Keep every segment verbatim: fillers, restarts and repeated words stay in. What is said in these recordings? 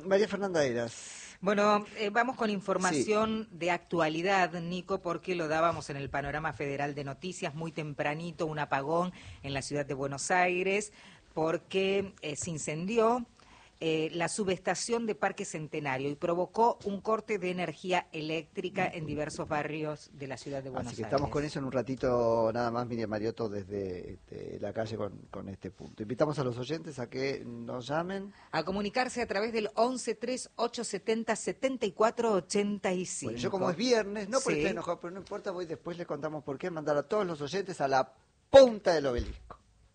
María Fernanda Eras. Bueno, eh, vamos con información sí. de actualidad, Nico, porque lo dábamos en el Panorama Federal de Noticias muy tempranito, un apagón en la ciudad de Buenos Aires, porque eh, se incendió eh, la subestación de Parque Centenario y provocó un corte de energía eléctrica en diversos barrios de la ciudad de Buenos Aires. Así que estamos Aires. con eso en un ratito nada más, Miriam Mariotto, desde este, la calle con, con este punto. Invitamos a los oyentes a que nos llamen. A comunicarse a través del once tres ocho setenta setenta y cuatro ochenta y cinco. Bueno, yo como es viernes, no por sí. estar enojado, pero no importa, voy después les contamos por qué, mandar a todos los oyentes a la punta del obelisco.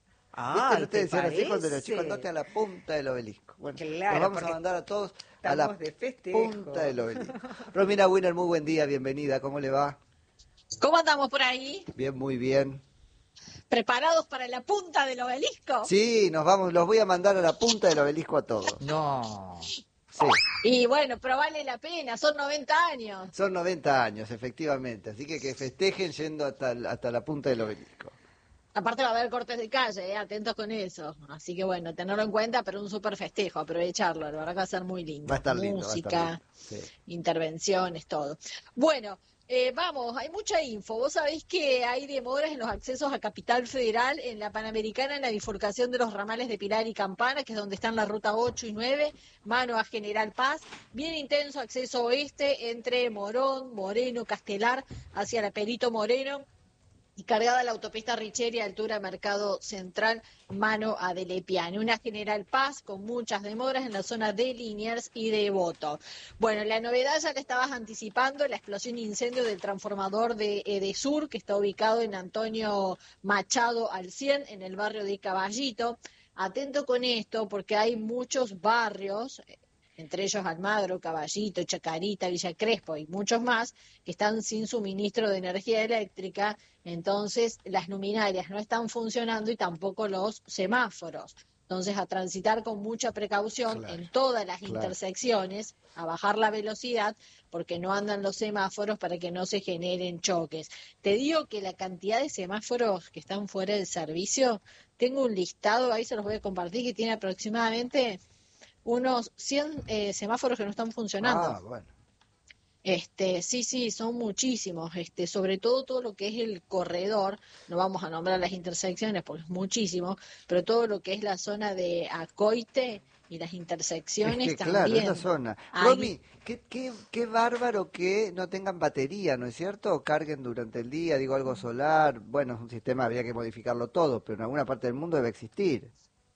Ah, ¿viste? Ustedes decían así cuando los chicos andate a la punta del obelisco. Bueno, claro, los vamos a mandar a todos a la de punta del obelisco. Romina Winner, muy buen día, bienvenida, ¿cómo le va? ¿Cómo andamos por ahí? Bien, muy bien. ¿Preparados para la punta del obelisco? Sí, nos vamos, los voy a mandar a la punta del obelisco a todos. No. Sí. Y bueno, pero vale la pena, son noventa años. Son noventa años, efectivamente, así que que festejen yendo hasta, hasta la punta del obelisco. Aparte va a haber cortes de calle, ¿eh? Atentos con eso. Así que bueno, tenerlo en cuenta, pero un súper festejo, aprovecharlo, la verdad que va a ser muy lindo. Va a estar lindo. Música, va a estar lindo. Sí. Intervenciones, todo. Bueno, eh, vamos, hay mucha info. Vos sabéis que hay demoras en los accesos a Capital Federal, en la Panamericana, en la bifurcación de los ramales de Pilar y Campana, que es donde están la ruta ocho y nueve, mano a General Paz. Bien intenso acceso oeste entre Morón, Moreno, Castelar, hacia la Perito Moreno. Y cargada la autopista Richeri, altura Mercado Central, mano a Delepiane. Una General Paz con muchas demoras en la zona de Liniers y de Devoto. Bueno, la novedad ya la estabas anticipando, la explosión e incendio del transformador de Edesur, que está ubicado en Antonio Machado al cien, en el barrio de Caballito. Atento con esto, porque hay muchos barrios, entre ellos Almagro, Caballito, Chacarita, Villa Crespo y muchos más, que están sin suministro de energía eléctrica. Entonces las luminarias no están funcionando y tampoco los semáforos. Entonces a transitar con mucha precaución claro, en todas las claro. intersecciones, a bajar la velocidad porque no andan los semáforos para que no se generen choques. Te digo que la cantidad de semáforos que están fuera del servicio, tengo un listado, ahí se los voy a compartir, que tiene aproximadamente unos cien eh, semáforos que no están funcionando. Ah, bueno. Este, sí, sí, son muchísimos, este, sobre todo todo lo que es el corredor, no vamos a nombrar las intersecciones porque es muchísimo, pero todo lo que es la zona de Acoite y las intersecciones es que, también. Claro, esa zona. Hay... Romy, qué, qué, qué bárbaro que no tengan batería, ¿no es cierto? O carguen durante el día, digo algo solar, bueno, es un sistema, habría que modificarlo todo, pero en alguna parte del mundo debe existir.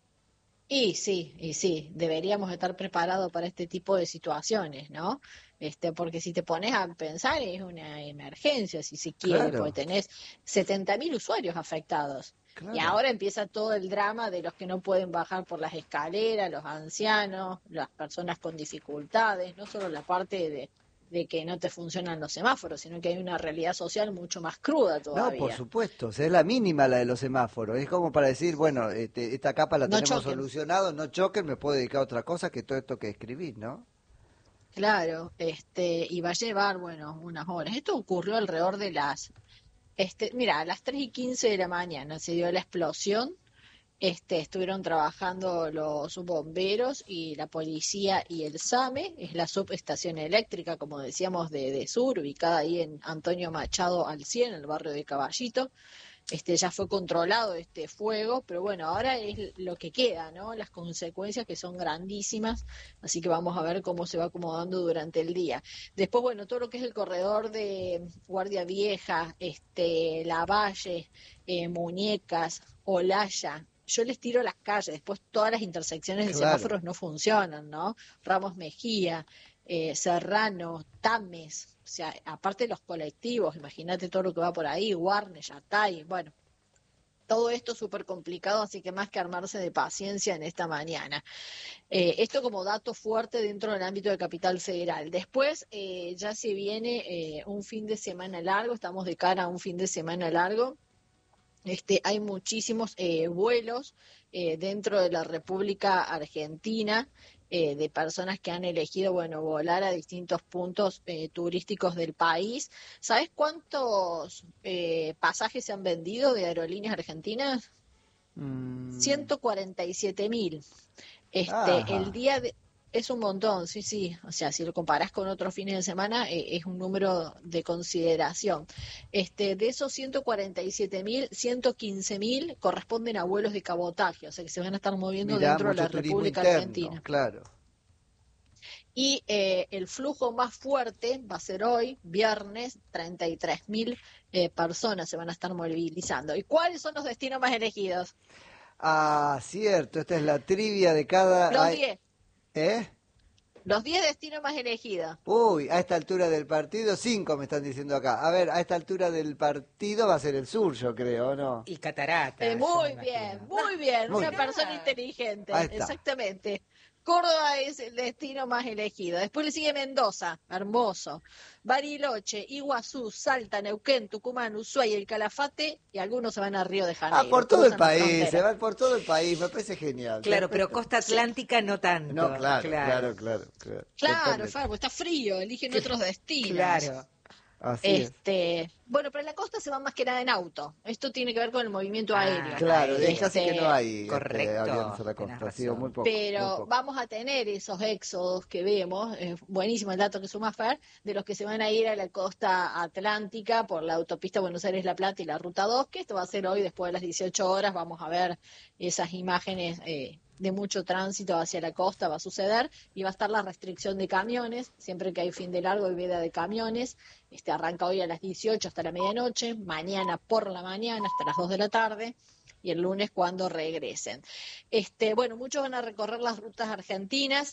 Y sí, y sí, deberíamos estar preparados para este tipo de situaciones, ¿no? Este, porque si te pones a pensar es una emergencia, si se quiere, claro. porque tenés setenta mil usuarios afectados. Claro. Y ahora empieza todo el drama de los que no pueden bajar por las escaleras, los ancianos, las personas con dificultades, no solo la parte de, de que no te funcionan los semáforos, sino que hay una realidad social mucho más cruda todavía. No, por supuesto, o sea, es la mínima la de los semáforos, es como para decir, bueno, este, esta capa la no tenemos choquen. solucionado, no choquen, me puedo dedicar a otra cosa que todo esto que escribís, ¿no? Claro, este, y va a llevar, bueno, unas horas. Esto ocurrió alrededor de las, este, mira, a las tres y quince de la mañana se dio la explosión. Este, estuvieron trabajando los bomberos y la policía y el SAME, es la subestación eléctrica, como decíamos, de, de Sur, ubicada ahí en Antonio Machado al cien, en el barrio de Caballito. Este, ya fue controlado este fuego, pero bueno, ahora es lo que queda, ¿no? Las consecuencias que son grandísimas, así que vamos a ver cómo se va acomodando durante el día. Después, bueno, todo lo que es el corredor de Guardia Vieja, este, Lavalle, eh, Muñecas, Olaya, yo les tiro las calles, después todas las intersecciones de claro. semáforos no funcionan, ¿no? Ramos Mejía, eh, Serrano, Tames, o sea, aparte de los colectivos, imagínate todo lo que va por ahí, Warner, Yatay, bueno, todo esto súper complicado, así que más que armarse de paciencia en esta mañana. Eh, esto como dato fuerte dentro del ámbito de Capital Federal. Después eh, ya se viene eh, un fin de semana largo, estamos de cara a un fin de semana largo. Este, hay muchísimos eh, vuelos eh, dentro de la República Argentina eh, de personas que han elegido, bueno, volar a distintos puntos eh, turísticos del país. ¿Sabes cuántos eh, pasajes se han vendido de aerolíneas argentinas? Mm. ciento cuarenta y siete mil. Este, el día de Es un montón, sí, sí. O sea, si lo comparás con otros fines de semana, eh, es un número de consideración. Este, de esos ciento cuarenta y siete mil, ciento quince mil corresponden a vuelos de cabotaje, o sea que se van a estar moviendo Mirá, dentro de mucho la turismo República interno, Argentina. claro. Y eh, el flujo más fuerte va a ser hoy, viernes, treinta y tres mil eh, personas se van a estar movilizando. ¿Y cuáles son los destinos más elegidos? Ah, cierto, esta es la trivia de cada... Los ay, diez. ¿Eh? Los diez destinos más elegidos. Uy, a esta altura del partido, cinco me están diciendo acá. A ver, a esta altura del partido va a ser el sur, yo creo, ¿o no? Y cataratas. Eh, yo muy me bien, imagino. muy bien, Muy una bien. persona inteligente, Ahí está. exactamente. Córdoba es el destino más elegido. Después le sigue Mendoza, hermoso. Bariloche, Iguazú, Salta, Neuquén, Tucumán, Ushuaia, el Calafate y algunos se van a Río de Janeiro. Ah, por todo el cruzan la país, frontera. se van por todo el país, me parece genial. Claro, pero costa atlántica no tanto. No, claro, claro, claro. Claro, Claro, totalmente. Fabio, está frío, eligen otros destinos. Claro. Así es. Este, bueno, pero en la costa se van más que nada en auto. Esto tiene que ver con el movimiento Ah, aéreo. Claro, Ahí, es casi que no hay este, correcto, aviones a la tenés costa, ha sido razón. muy poco. Pero muy poco. vamos a tener esos éxodos que vemos, eh, buenísimo el dato que suma Fer, de los que se van a ir a la costa atlántica por la autopista Buenos Aires-La Plata y la Ruta dos, que esto va a ser hoy después de las dieciocho horas, vamos a ver esas imágenes eh, de mucho tránsito hacia la costa, va a suceder, y va a estar la restricción de camiones, siempre que hay fin de largo y veda de camiones, este arranca hoy a las dieciocho hasta la medianoche, mañana por la mañana hasta las dos de la tarde, y el lunes cuando regresen. Este, bueno, muchos van a recorrer las rutas argentinas.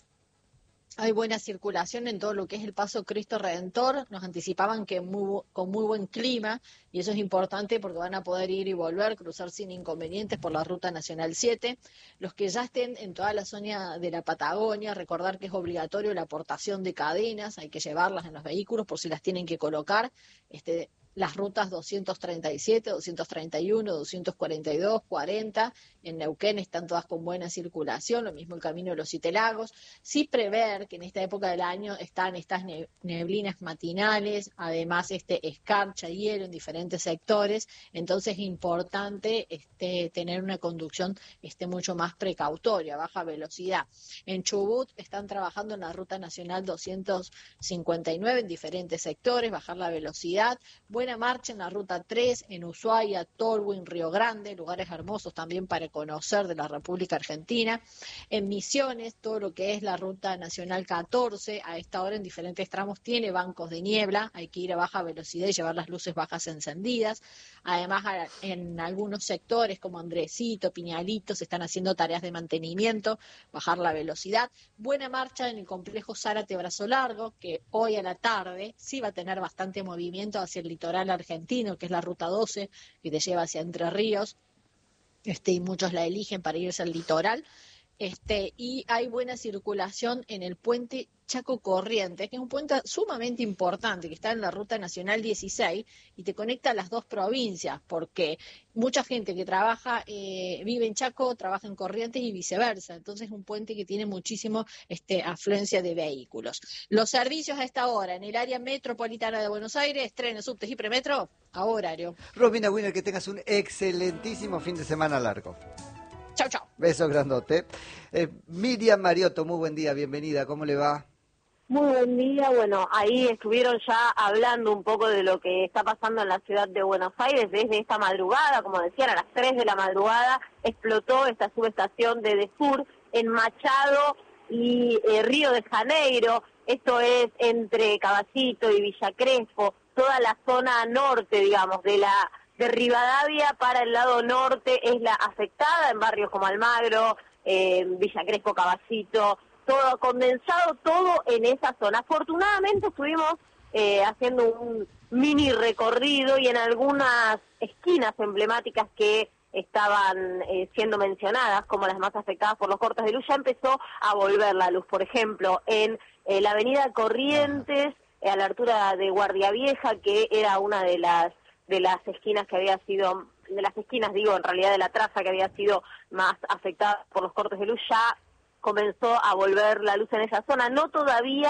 Hay buena circulación en todo lo que es el Paso Cristo Redentor. Nos anticipaban que muy, con muy buen clima, y eso es importante porque van a poder ir y volver, cruzar sin inconvenientes por la Ruta Nacional siete. Los que ya estén en toda la zona de la Patagonia, recordar que es obligatorio la aportación de cadenas, hay que llevarlas en los vehículos por si las tienen que colocar. Este, las rutas doscientos treinta y siete, doscientos treinta y uno, doscientos cuarenta y dos, cuarenta, en Neuquén están todas con buena circulación, lo mismo el camino de los Siete Lagos. Sí prever que en esta época del año están estas neblinas matinales, además este escarcha, hielo en diferentes sectores, entonces es importante este, tener una conducción este, mucho más precautoria, baja velocidad. En Chubut están trabajando en la Ruta Nacional doscientos cincuenta y nueve en diferentes sectores, bajar la velocidad. Buena marcha en la Ruta tres, en Ushuaia, Tolwyn, Río Grande, lugares hermosos también para conocer de la República Argentina. En Misiones, todo lo que es la Ruta Nacional catorce, a esta hora en diferentes tramos tiene bancos de niebla, hay que ir a baja velocidad y llevar las luces bajas encendidas. Además, en algunos sectores como Andresito, Piñalito, se están haciendo tareas de mantenimiento, bajar la velocidad. Buena marcha en el complejo Zárate Brazo Largo, que hoy a la tarde sí va a tener bastante movimiento hacia el litoral argentino, que es la Ruta doce, que te lleva hacia Entre Ríos, este, y muchos la eligen para irse al litoral. Este, y hay buena circulación en el puente Chaco Corrientes, que es un puente sumamente importante, que está en la Ruta Nacional dieciséis y te conecta a las dos provincias, porque mucha gente que trabaja, eh, vive en Chaco, trabaja en Corrientes y viceversa. Entonces es un puente que tiene muchísimo este, afluencia de vehículos. Los servicios a esta hora en el área metropolitana de Buenos Aires, trenes, subtes y premetro, a horario. Romina Winner, que tengas un excelentísimo fin de semana largo. Chau, chau. Besos grandote. Eh, Miriam Mariotto, muy buen día, bienvenida, ¿cómo le va? Muy buen día, bueno, ahí estuvieron ya hablando un poco de lo que está pasando en la ciudad de Buenos Aires desde esta madrugada, como decían, a las tres de la madrugada explotó esta subestación de Desur en Machado y eh, Río de Janeiro, esto es entre Caballito y Villa Crespo, toda la zona norte, digamos, de la de Rivadavia para el lado norte es la afectada, en barrios como Almagro, eh, Villa Crespo, Caballito, todo condensado, todo en esa zona. Afortunadamente estuvimos eh, haciendo un mini recorrido y en algunas esquinas emblemáticas que estaban eh, siendo mencionadas como las más afectadas por los cortes de luz, ya empezó a volver la luz. Por ejemplo, en eh, la avenida Corrientes, eh, a la altura de Guardia Vieja, que era una de las de las esquinas que había sido, de las esquinas digo, en realidad de la traza que había sido más afectada por los cortes de luz, ya comenzó a volver la luz en esa zona, no todavía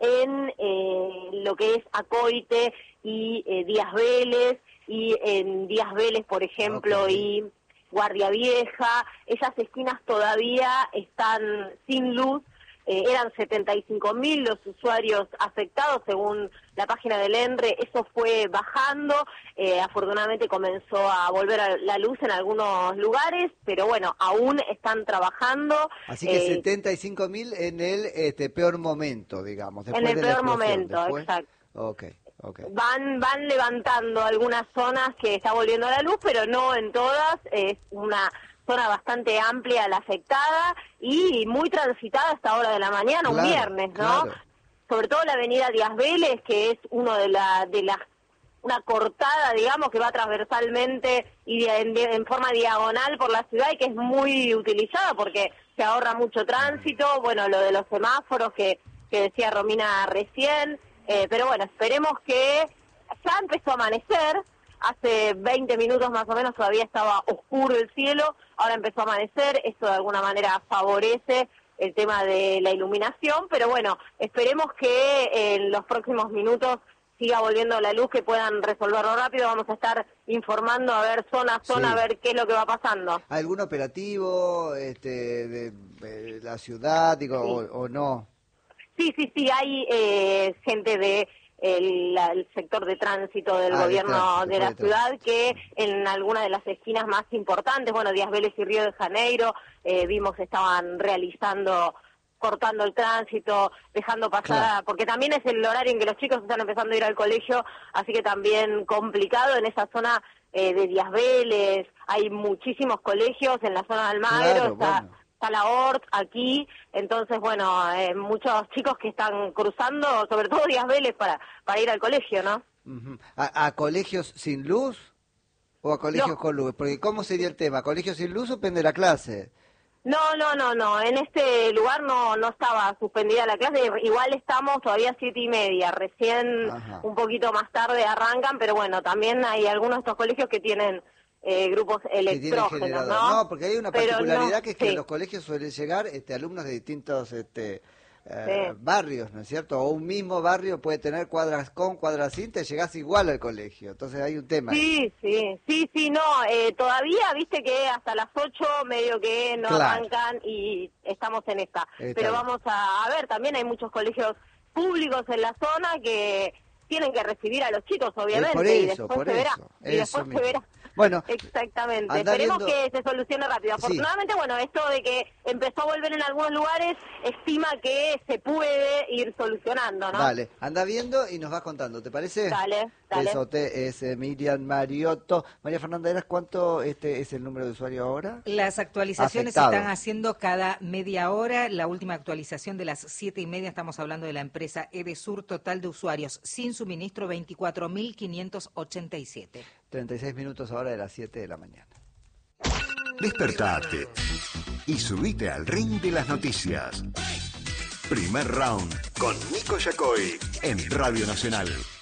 en eh, lo que es Acoite y eh, Díaz Vélez, y en Díaz Vélez, por ejemplo, okay. y Guardia Vieja, esas esquinas todavía están sin luz, eh, eran setenta y cinco mil los usuarios afectados según la página del ENRE. Eso fue bajando, eh, afortunadamente comenzó a volver a la luz en algunos lugares, pero bueno, aún están trabajando. Así que eh, setenta y cinco mil en el este, peor momento, digamos. En el de peor la momento, después... exacto. Okay, okay. Van, van levantando algunas zonas que está volviendo a la luz, pero no en todas. Es una zona bastante amplia la afectada y muy transitada a esta hora de la mañana, Claro, un viernes, ¿no? claro. Sobre todo la avenida Díaz Vélez, que es uno de la de las una cortada, digamos, que va transversalmente y en, en forma diagonal por la ciudad y que es muy utilizada porque se ahorra mucho tránsito. Bueno, lo de los semáforos que, que decía Romina recién. Eh, pero bueno, esperemos que ya empezó a amanecer, hace veinte minutos más o menos todavía estaba oscuro el cielo, ahora empezó a amanecer, esto de alguna manera favorece el tema de la iluminación, pero bueno, esperemos que en los próximos minutos siga volviendo la luz, que puedan resolverlo rápido. Vamos a estar informando a ver zona a zona, Sí. a ver qué es lo que va pasando. ¿Algún operativo este, de, de la ciudad, digo, Sí. o, o no? Sí, sí, sí, hay eh, gente de el, la- el sector de tránsito del Ah, de gobierno tránsito, de la de tránsito. ciudad que en alguna de las esquinas más importantes, bueno, Díaz Vélez y Río de Janeiro, eh, vimos estaban realizando, cortando el tránsito, dejando pasar, Claro. porque también es el horario en que los chicos están empezando a ir al colegio, así que también complicado en esa zona eh, de Díaz Vélez. Hay muchísimos colegios en la zona de Almagro, Claro, está... bueno. está la O R T aquí, entonces, bueno, eh, muchos chicos que están cruzando, sobre todo Díaz Vélez, para, para ir al colegio, ¿no? Ujú. ¿A, a colegios sin luz o a colegios No. con luz? Porque ¿cómo sería el tema? ¿Colegios sin luz o depende de la clase? No, no, no, no, en este lugar no no estaba suspendida la clase, igual estamos todavía siete y media, recién Ajá. un poquito más tarde arrancan, pero bueno, también hay algunos de estos colegios que tienen eh, grupos Que tiene electrógenos, generador. ¿no? No, porque hay una Pero particularidad no, que es que sí. en los colegios suelen llegar este, alumnos de distintos este, eh, Sí. barrios, ¿no es cierto? O un mismo barrio puede tener cuadras con, cuadras sin, te llegás igual al colegio. Entonces hay un tema. ahí. Sí, sí, sí, sí, no, eh, todavía, viste que hasta las ocho medio que no Claro. arrancan y estamos en esta. Está Pero bien. vamos a, a ver, también hay muchos colegios públicos en la zona que tienen que recibir a los chicos, obviamente, por y eso, después por se verá. eso, Y eso después mismo. se verá. Bueno, Exactamente. anda Esperemos viendo- que se solucione rápido. Sí. Afortunadamente, bueno, esto de que empezó a volver en algunos lugares, estima que se puede ir solucionando, ¿no? Dale, anda viendo y nos vas contando, ¿te parece? Dale, dale. Besote, es eh, Miriam Mariotto. María Fernanda Eras, ¿cuánto este es el número de usuario ahora? Las actualizaciones se Afectado. están haciendo cada media hora. La última actualización de las siete y media, estamos hablando de la empresa Edesur, total de usuarios sin suministro veinticuatro mil quinientos ochenta y siete. treinta y seis minutos ahora de las siete de la mañana. Despertate y subite al ring de las noticias. Primer round con Nico Yacoy en Radio Nacional.